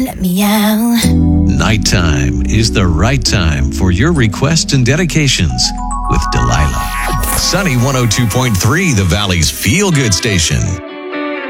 Let me out. Nighttime is the right time for your requests and dedications with Delilah. Sunny 102.3, the Valley's feel-good station.